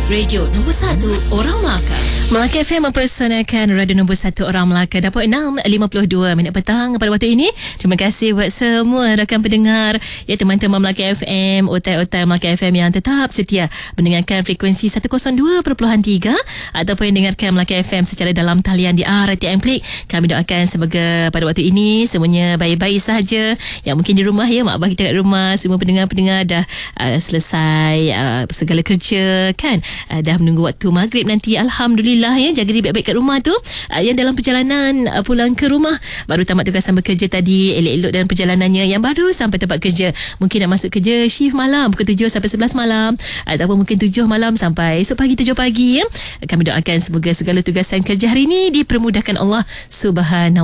Radio nombor 1 Orang Melaka. Melaka FM mempersonalkan radio nombor 1 Orang Melaka. Dapat 6.52 minit petang pada waktu ini. Terima kasih buat semua rakan pendengar, ya, teman-teman Melaka FM, otai-otai Melaka FM yang tetap setia mendengarkan frekuensi 102.3 ataupun yang dengarkan Melaka FM secara dalam talian di RTM Klik. Kami doakan semoga pada waktu ini semuanya baik-baik sahaja. Yang mungkin di rumah, ya, mak abah kita kat rumah, semua pendengar-pendengar dah selesai segala kerja, kan, dah menunggu waktu maghrib nanti. Alhamdulillah, ya, jaga diri baik-baik kat rumah tu. Yang dalam perjalanan pulang ke rumah, baru tamat tugasan bekerja tadi, elok-elok dalam perjalanannya. Yang baru sampai tempat kerja, mungkin nak masuk kerja shift malam, pukul 7 sampai 11 malam, ataupun mungkin 7 malam sampai esok pagi 7 pagi, ya. Kami doakan semoga segala tugasan kerja hari ini dipermudahkan Allah Subhanahu